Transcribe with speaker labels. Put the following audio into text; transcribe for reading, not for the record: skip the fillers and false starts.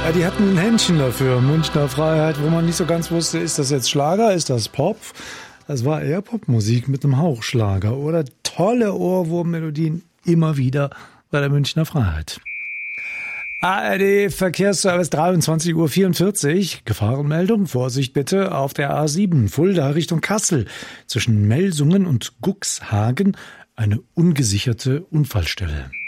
Speaker 1: Ja, die hatten ein Händchen dafür. Münchner Freiheit, wo man nicht so ganz wusste, ist das jetzt Schlager, ist das Pop? Das war eher Popmusik mit einem Hauch Schlager oder tolle Ohrwurmmelodien immer wieder bei der Münchner Freiheit. ARD Verkehrsservice 23:44 Uhr. Gefahrenmeldung, Vorsicht bitte, auf der A7 Fulda Richtung Kassel. Zwischen Melsungen und Guxhagen eine ungesicherte Unfallstelle.